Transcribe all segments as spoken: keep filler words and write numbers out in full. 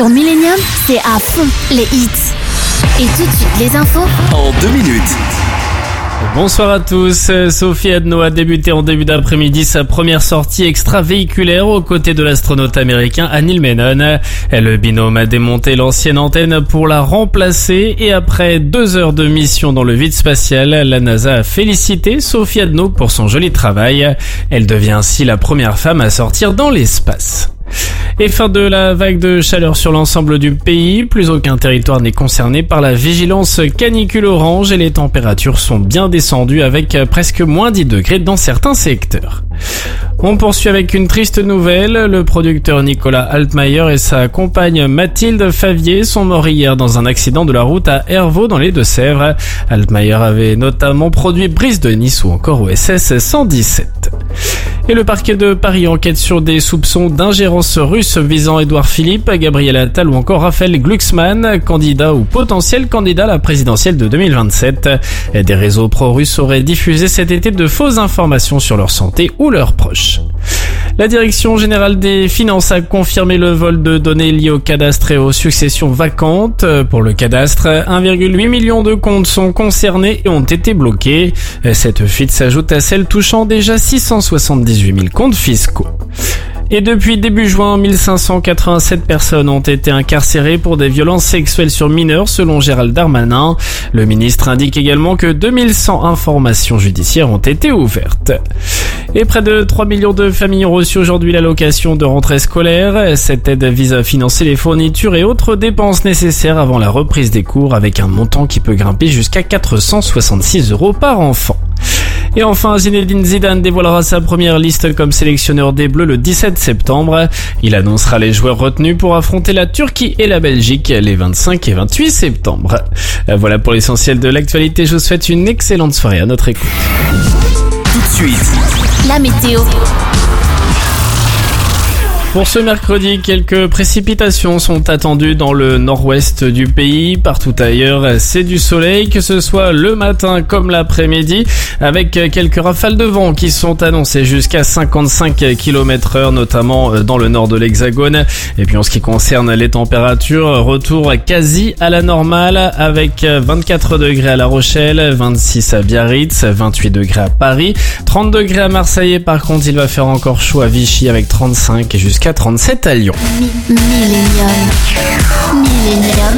Sur Millennium, c'est à fond les hits. Et tout de suite, les infos en deux minutes. Bonsoir à tous. Sophie Adno a débuté en début d'après-midi sa première sortie extravéhiculaire aux côtés de l'astronaute américain Neil Menon. Le binôme a démonté l'ancienne antenne pour la remplacer et après deux heures de mission dans le vide spatial, la NASA a félicité Sophie Adno pour son joli travail. Elle devient ainsi la première femme à sortir dans l'espace. Et fin de la vague de chaleur sur l'ensemble du pays, plus aucun territoire n'est concerné par la vigilance canicule orange et les températures sont bien descendues avec presque moins dix degrés dans certains secteurs. On poursuit avec une triste nouvelle, le producteur Nicolas Altmaier et sa compagne Mathilde Favier sont morts hier dans un accident de la route à Hervaux dans les Deux-Sèvres. Altmaier avait notamment produit Brise de Nice ou encore O S S cent dix-sept. Et le parquet de Paris enquête sur des soupçons d'ingérence russe visant Édouard Philippe, Gabriel Attal ou encore Raphaël Glucksmann, candidat ou potentiel candidat à la présidentielle de deux mille vingt-sept. Des réseaux pro-russes auraient diffusé cet été de fausses informations sur leur santé ou leurs proches. La Direction générale des finances a confirmé le vol de données liées au cadastre et aux successions vacantes. Pour le cadastre, un virgule huit million de comptes sont concernés et ont été bloqués. Cette fuite s'ajoute à celle touchant déjà six cent soixante-dix-huit mille comptes fiscaux. Et depuis début juin, mille cinq cent quatre-vingt-sept personnes ont été incarcérées pour des violences sexuelles sur mineurs, selon Gérald Darmanin. Le ministre indique également que deux mille cent informations judiciaires ont été ouvertes. Et près de trois millions de familles ont reçu aujourd'hui l'allocation de rentrée scolaire. Cette aide vise à financer les fournitures et autres dépenses nécessaires avant la reprise des cours avec un montant qui peut grimper jusqu'à quatre cent soixante-six euros par enfant. Et enfin, Zinedine Zidane dévoilera sa première liste comme sélectionneur des Bleus le dix-sept septembre. Il annoncera les joueurs retenus pour affronter la Turquie et la Belgique les vingt-cinq et vingt-huit septembre. Voilà pour l'essentiel de l'actualité. Je vous souhaite une excellente soirée à notre écoute. Tout de suite, la météo. Pour ce mercredi, quelques précipitations sont attendues dans le nord-ouest du pays. Partout ailleurs, c'est du soleil, que ce soit le matin comme l'après-midi, avec quelques rafales de vent qui sont annoncées jusqu'à cinquante-cinq kilomètres heure, notamment dans le nord de l'Hexagone. Et puis en ce qui concerne les températures, retour quasi à la normale, avec vingt-quatre degrés à La Rochelle, vingt-six à Biarritz, vingt-huit degrés à Paris, trente degrés à Marseille. Et par contre, il va faire encore chaud à Vichy avec trente-cinq et jusqu'à Jusqu'à trente-sept à Lyon. Mi- Millennium. Millennium.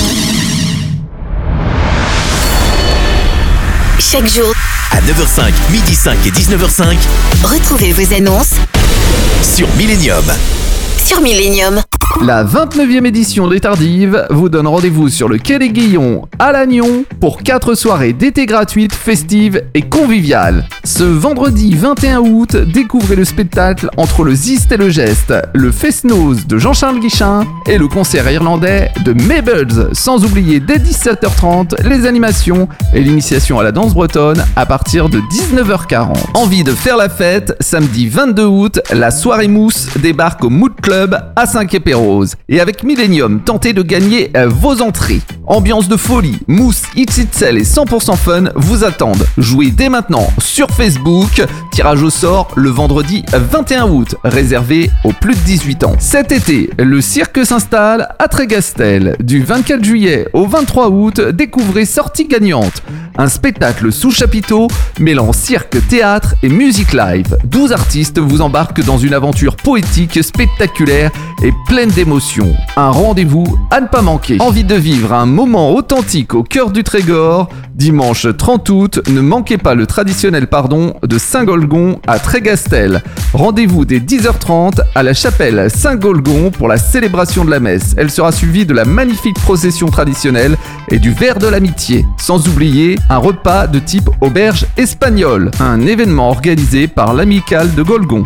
Chaque jour, à neuf heures cinq, midi cinq et dix-neuf heures cinq, retrouvez vos annonces sur Millennium. sur Millennium. La vingt-neuvième édition des Tardives vous donne rendez-vous sur le quai des Guillons à Lannion pour quatre soirées d'été gratuites, festives et conviviales. Ce vendredi vingt et un août, découvrez le spectacle entre le Zist et le Geste, le Fest-Noz de Jean-Charles Guichin et le concert irlandais de Mabels, sans oublier dès dix-sept heures trente les animations et l'initiation à la danse bretonne à partir de dix-neuf heures quarante. Envie de faire la fête? Samedi vingt-deux août, la soirée mousse débarque au Mood Club à Saint-Quay-Pérouse. Et avec Millennium, tentez de gagner euh, vos entrées. Ambiance de folie, mousse, X X L et cent pour cent fun vous attendent. Jouez dès maintenant sur Facebook. Tirage au sort le vendredi vingt et un août, réservé aux plus de dix-huit ans. Cet été, le cirque s'installe à Trégastel. Du vingt-quatre juillet au vingt-trois août, découvrez Sortie gagnante. Un spectacle sous chapiteau mêlant cirque, théâtre et musique live. douze artistes vous embarquent dans une aventure poétique, spectaculaire et pleine d'émotions. Un rendez-vous à ne pas manquer. Envie de vivre un moment authentique au cœur du Trégor? Dimanche trente août, ne manquez pas le traditionnel pardon de Saint-Golgon à Trégastel. Rendez-vous dès dix heures trente à la chapelle Saint-Golgon pour la célébration de la messe. Elle sera suivie de la magnifique procession traditionnelle et du verre de l'amitié. Sans oublier un repas de type auberge espagnole. Un événement organisé par l'Amicale de Golgon.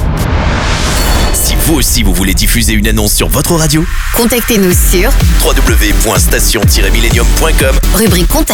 Si vous aussi vous voulez diffuser une annonce sur votre radio, Contactez-nous sur w w w point station tiret millennium point com, rubrique contact.